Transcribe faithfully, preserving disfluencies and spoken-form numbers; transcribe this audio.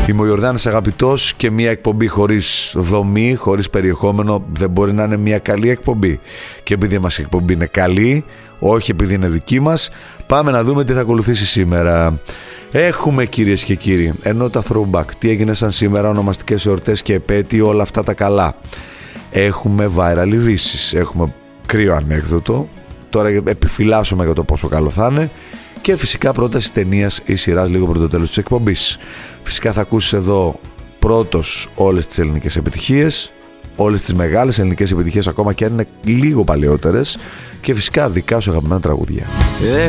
Είμαι ο Ιορδάνης Αγαπητός και μια εκπομπή χωρίς δομή, χωρίς περιεχόμενο δεν μπορεί να είναι μια καλή εκπομπή. Και επειδή μας η εκπομπή είναι καλή, όχι επειδή είναι δική μας, πάμε να δούμε τι θα ακολουθήσει σήμερα. Έχουμε, κυρίες και κύριοι, ενώ τα throwback, τι έγινε σαν σήμερα, ονομαστικές εορτές και επέτειοι, όλα αυτά τα καλά. Έχουμε viral ειδήσεις, έχουμε κρύο ανέκδοτο, τώρα επιφυλάσσομαι για το πόσο καλό θα είναι. Και φυσικά πρόταση ταινίας ή σειράς λίγο πριν το τέλος της εκπομπής. Φυσικά θα ακούσεις εδώ πρώτος όλες τις ελληνικές επιτυχίες, όλες τις μεγάλες ελληνικές επιτυχίες, ακόμα και αν είναι λίγο παλαιότερες, και φυσικά δικά σου αγαπημένα τραγούδια.